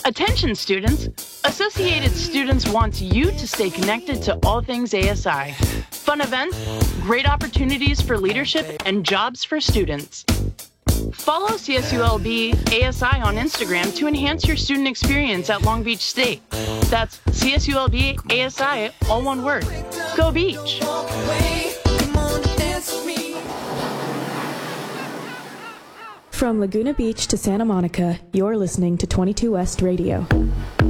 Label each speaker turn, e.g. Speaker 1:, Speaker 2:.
Speaker 1: Attention students! Associated Students wants you to stay connected to all things ASI. Fun events, great opportunities for leadership, and jobs for students. Follow CSULB ASI on Instagram to enhance your student experience at Long Beach State. That's CSULB ASI, all one word. Go Beach!
Speaker 2: From Laguna Beach to Santa Monica, you're listening to 22 West Radio.